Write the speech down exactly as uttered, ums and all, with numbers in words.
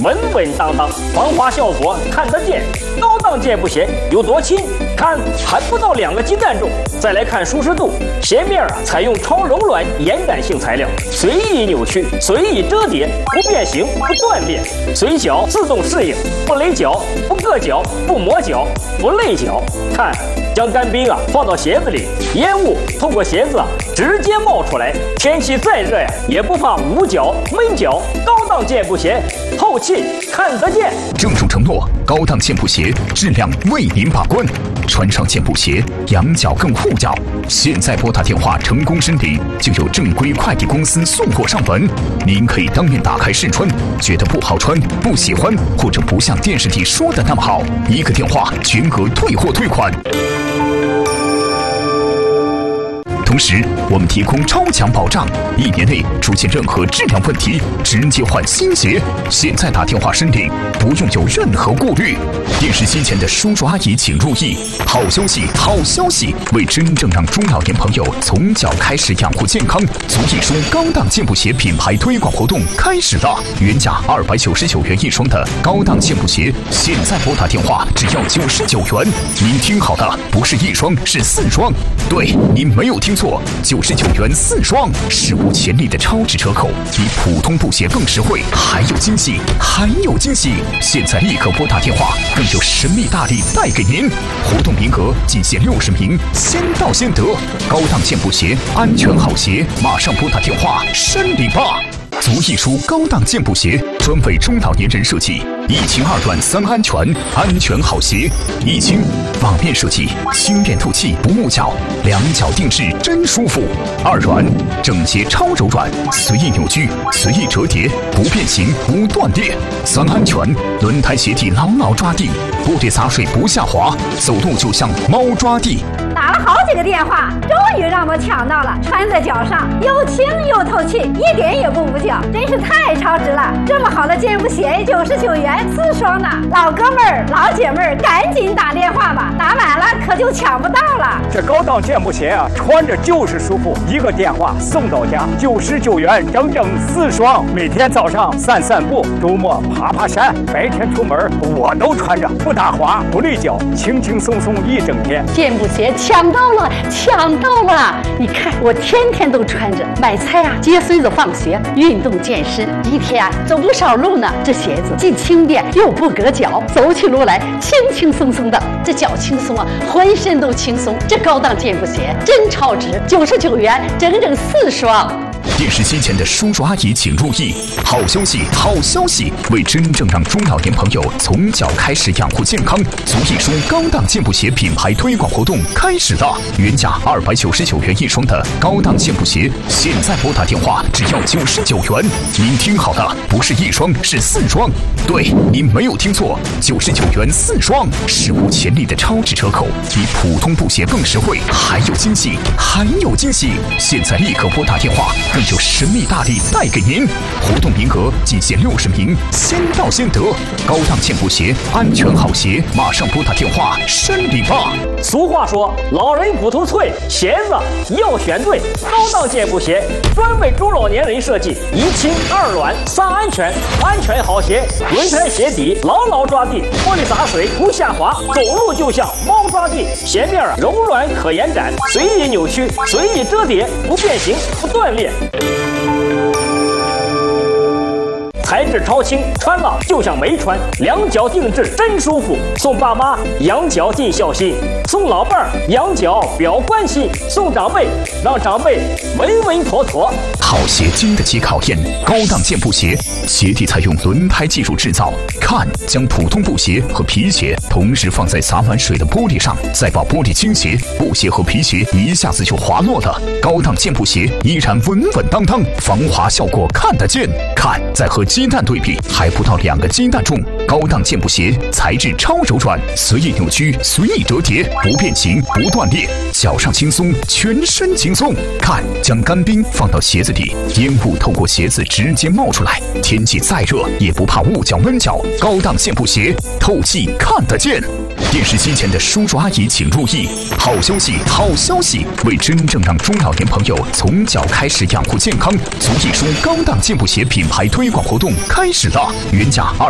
稳稳当当，防滑效果看得见。高档健步鞋有多轻？看还不到两个鸡蛋重。再来看舒适度，鞋面啊采用超柔软延展性材料，随意扭曲，随意折叠，不变形，不断裂，随脚自动适应，不勒脚，不硌脚，不磨脚，不累脚。看，将干冰啊放到鞋子里，烟雾透过鞋子啊直接冒出来，天气再热呀也不怕捂脚闷脚。高档健步鞋，透气看得见。 郑重承诺，高档健步鞋质量为您把关，穿上健步鞋，养脚更护脚。现在拨打电话成功申领，就有正规快递公司送货上门。您可以当面打开试穿，觉得不好穿、不喜欢，或者不像电视里说的那么好，一个电话全额退货退款。同时，我们提供超强保障，一年内出现任何质量问题，直接换新鞋。现在打电话申领，不用有任何顾虑。电视机前的叔叔阿姨请注意，好消息，好消息！为真正让中老年朋友从脚开始养护健康，足艺舒高档健步鞋品牌推广活动开始了。原价二百九十九元一双的高档健步鞋，现在拨打电话只要九十九元。您听好了，不是一双，是四双。对，您没有听错，九十九元四双，史无前例的超值折扣，比普通布鞋更实惠，还有惊喜，还有惊喜！现在立刻拨打电话，更有神秘大礼带给您。活动名额仅限六十名，先到先得。高档健步鞋，安全好鞋，马上拨打电话申领吧！足艺舒高档健步鞋，专为中老年人设计，一轻二软三安全，安全好鞋。一轻，网面设计，轻便透气，不捂脚，两脚定制真舒服。二软，整洁超柔软，随意扭曲，随意折叠，不变形，不断裂。三安全，轮胎鞋底牢牢抓地，玻璃洒水不下滑，走路就像猫抓地。 打了好几个电话，终于让我抢到了，穿在脚上又轻又透气，一点也不捂脚，真是太超值了！这么好的健步鞋，九十九元四双呢！老哥们儿、老姐妹儿，赶紧打电话吧，打晚了可就抢不到了。 这高档健步鞋啊，穿着就是舒服，一个电话送到家，九十九元整整四双。每天早上散散步，周末爬爬山，白天出门我都穿着，不打滑，不累脚，轻轻松松一整天。 健步鞋抢到了，抢到了！你看我天天都穿着，买菜啊，接孙子放学，运动健身，一天啊走不少路呢。这鞋子既轻便又不硌脚，走起路来轻轻松松的，这脚轻松啊，浑身都轻松。这高档健步鞋真超值，九十九元整整四双。 电视机前的叔叔阿姨请注意，好消息，好消息！为真正让中老年朋友从脚开始养护健康，足艺舒高档健步鞋品牌推广活动开始了。原价二百九十九元一双的高档健步鞋，现在拨打电话只要九十九元。您听好了，不是一双，是四双。对，您没有听错，九十九元四双，史无前例的超值折扣，比普通布鞋更实惠，还有惊喜，还有惊喜！现在立刻拨打电话，更有神秘大礼带给您。活动名额仅限六十名，先到先得。高档健步鞋，安全好鞋，马上拨打电话申领吧。 俗话说，老人骨头脆，鞋子要选对。高档健步鞋专为中老年人设计，一轻二软三安全，安全好鞋，轮胎鞋底牢牢抓地，玻璃洒水不下滑，走路就像猫抓地。鞋面啊柔软可延展，随意扭曲，随意折叠，不变形，不断裂。材质超轻，穿了就像没穿，两脚定制真舒服。送爸妈养脚尽孝心，送老伴儿养脚表关心，送长辈让长辈稳稳妥妥。 好鞋经得起考验，高档健步鞋，鞋底采用轮胎技术制造。看，将普通布鞋和皮鞋同时放在洒满水的玻璃上，再把玻璃倾斜，布鞋和皮鞋一下子就滑落了。高档健步鞋依然稳稳当当，防滑效果看得见。看，再和鸡蛋对比，还不到两个鸡蛋重。高档健步鞋材质超柔软，随意扭曲，随意折叠，不变形，不断裂，脚上轻松，全身轻松。看，将干冰放到鞋子里，烟雾透过鞋子直接冒出来，天气再热也不怕捂脚闷脚。高档健步鞋，透气看得见。电视机前的叔叔阿姨请注意，好消息，好消息！为真正让中老年朋友从脚开始养护健康，足艺舒高档健步鞋品牌推广活动开始了。原价二